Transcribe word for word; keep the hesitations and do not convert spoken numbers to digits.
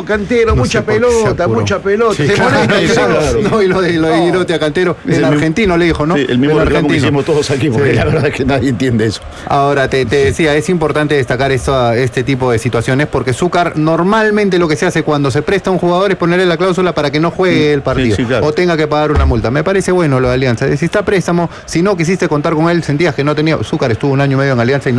Cantero, No mucha sé por qué se pelota, apuró. mucha pelota. Sí, Se claro, molesta, claro. No, y lo de, lo de Girotti a Cantero, Es el el argentino le dijo, ¿no? Sí, el mismo El reclamo que hicimos todos aquí, porque Sí. la verdad es que nadie entiende eso. Ahora, te, te decía, es importante destacar esto, este tipo de situaciones, porque Zúcar normalmente lo que se hace cuando se presta a un jugador es ponerle la cláusula para que no juegue Sí, el partido, sí, sí, claro. o tenga que pagar una multa. Me parece bueno lo de Alianza. Si está préstamo, si no quisiste contar con él, sentías que no tenía... Zúcar estuvo un año y medio en Alianza y